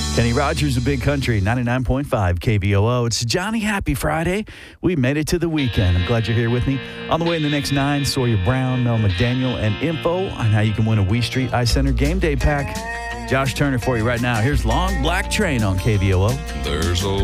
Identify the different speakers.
Speaker 1: Kenny Rogers of Big Country, 99.5 KVOO. It's Johnny. Happy Friday. We made it to the weekend. I'm glad you're here with me. On the way in the next 9, Sawyer Brown, Mel McDaniel, and info on how you can win a Wee Street Ice Center game day pack. Josh Turner for you right now. Here's Long Black Train on KVOO.
Speaker 2: There's a